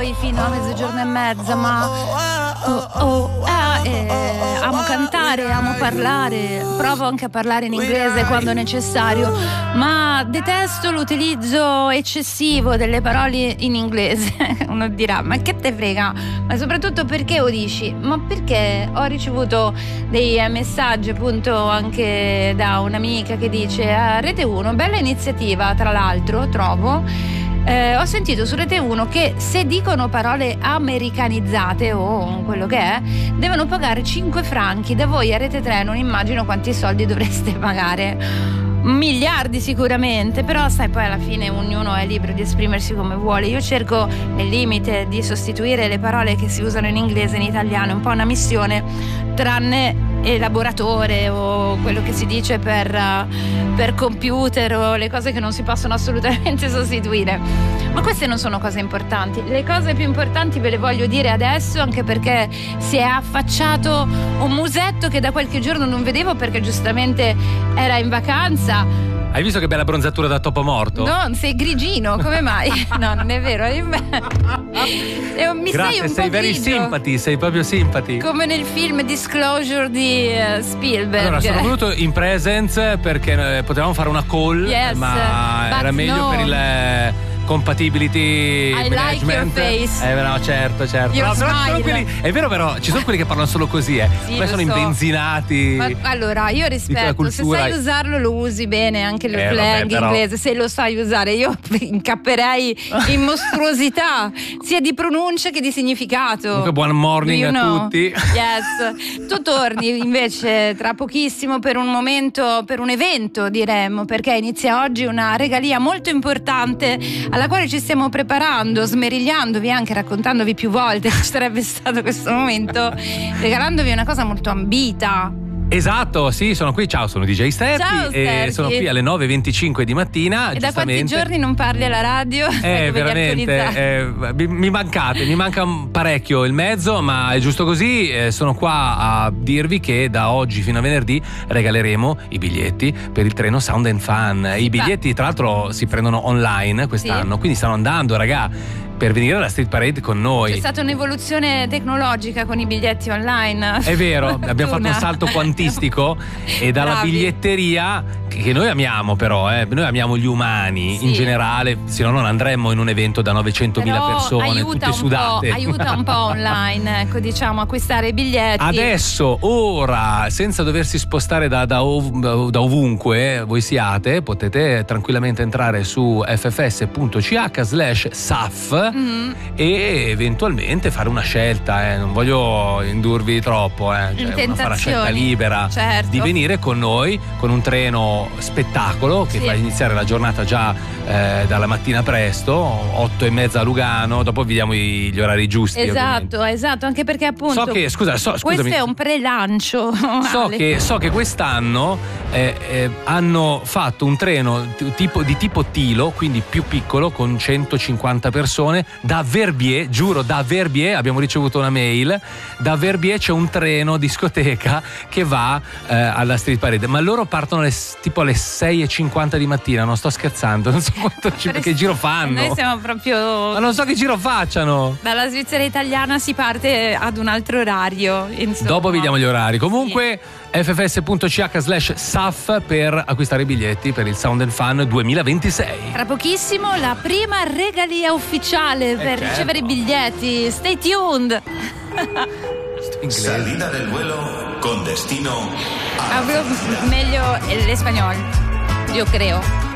poi fino a 00:30, ma amo cantare, amo parlare, provo anche a parlare in inglese quando necessario, ma detesto l'utilizzo eccessivo delle parole in inglese. Uno dirà, ma che te frega? Ma soprattutto perché lo dici? Ma perché ho ricevuto dei messaggi appunto anche da un'amica che dice Rete 1, bella iniziativa, tra l'altro trovo. Ho sentito su Rete 1 che se dicono parole americanizzate o quello che è, devono pagare 5 franchi. Da voi a Rete 3 non immagino quanti soldi dovreste pagare. Miliardi sicuramente, però sai, poi alla fine ognuno è libero di esprimersi come vuole. Io cerco nel limite di sostituire le parole che si usano in inglese in italiano, è un po' una missione, tranne elaboratore o quello che si dice per computer o le cose che non si possono assolutamente sostituire. Ma queste non sono cose importanti. Le cose più importanti ve le voglio dire adesso, anche perché si è affacciato un musetto che da qualche giorno non vedevo perché giustamente era in vacanza. Hai visto che bella bronzatura da topo morto? No, sei grigino, come mai? No, non è vero. Grazie, sei very sympathy, sei proprio sympathy. Come nel film Disclosure di Spielberg. Allora, sono venuto in presence perché potevamo fare una call, yes, ma era meglio no. Per il compatibility I management. Like your face. No, certo. Your No, però ci sono smile. è vero, però ci sono quelli che parlano solo così, Sì, poi sono lo so. imbenzinati. Ma allora, io rispetto, se sai usarlo lo usi bene, anche lo slang inglese, se lo sai usare. Io incapperei in mostruosità, sia di pronuncia che di significato. Comunque buon morning a tutti. Yes. Tu torni invece tra pochissimo per un momento, per un evento diremmo, perché inizia oggi una regalia molto importante alla quale ci stiamo preparando, smerigliandovi, anche raccontandovi più volte che ci sarebbe stato questo momento, regalandovi una cosa molto ambita. Esatto, sì, sono qui. Ciao, sono DJ Sterti. Ciao, Sterti. E sono qui alle 9:25 di mattina. E da quanti giorni non parli alla radio? Veramente, mi manca parecchio il mezzo, ma è giusto così. Sono qua a dirvi che da oggi fino a venerdì regaleremo i biglietti per il treno Sound and Fun. I biglietti tra l'altro si prendono online quest'anno, quindi stanno andando, raga, per venire alla Street Parade con noi. C'è stata un'evoluzione tecnologica con i biglietti online. È vero, abbiamo fatto un salto quantistico e dalla biglietteria, che noi amiamo però, noi amiamo gli umani in generale, se no non andremmo in un evento da 900.000 persone, tutte sudate. Aiuta un po' online, ecco, diciamo, acquistare i biglietti. Adesso, ora, senza doversi spostare da ovunque voi siate, potete tranquillamente entrare su ffs.ch/SAF e eventualmente fare una scelta, non voglio indurvi troppo, cioè uno fa la scelta libera, certo, di venire con noi con un treno spettacolo che fa iniziare la giornata già dalla mattina presto, 8:30 a Lugano, dopo vi diamo gli orari giusti. Esatto, anche perché appunto scusami, questo è un prelancio. So che quest'anno hanno fatto un treno di tipo Tilo, quindi più piccolo, con 150 persone da Verbier, giuro, da Verbier abbiamo ricevuto una mail, da Verbier c'è un treno discoteca che va alla Street Parade, ma loro partono tipo alle 6:50 di mattina, non sto scherzando, non so che giro fanno. Noi siamo proprio, ma non so che giro facciano. Dalla Svizzera italiana si parte ad un altro orario, insomma. Dopo vi diamo gli orari. Comunque ffs.ch/SAF per acquistare i biglietti per il Sound and Fun 2026. Tra pochissimo la prima regalia ufficiale per ricevere i biglietti. Stay tuned. Salida del vuelo con destino a... Hablo meglio el español, yo creo.